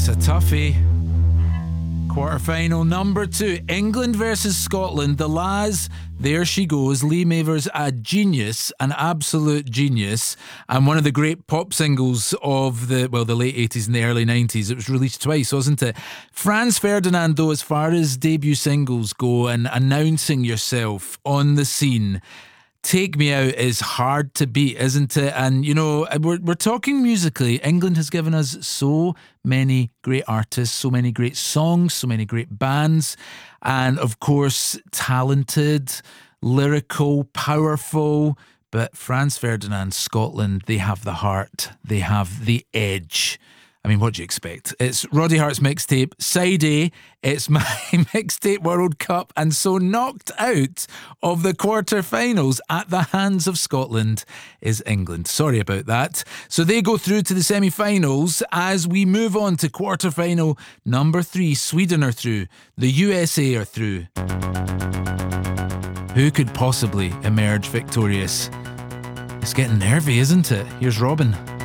It's a toughie. Quarterfinal number 2, England versus Scotland. The Laz, there she goes. Lee Mavers, a genius, an absolute genius, and one of the great pop singles of the late 80s and the early 90s. It was released twice, wasn't it? Franz Ferdinand, though, as far as debut singles go and announcing yourself on the scene, Take Me Out is hard to beat, isn't it? And, you know, we're talking musically. England has given us so many great artists, so many great songs, so many great bands, and, of course, talented, lyrical, powerful. But Franz Ferdinand, Scotland, they have the heart. They have the edge. I mean, what do you expect? It's Roddy Hart's mixtape, Side A. It's my mixtape World Cup, and so knocked out of the quarterfinals at the hands of Scotland is England. Sorry about that. So they go through to the semi-finals. As we move on to quarterfinal number 3, Sweden are through. The USA are through. Who could possibly emerge victorious? It's getting nervy, isn't it? Here's Robin.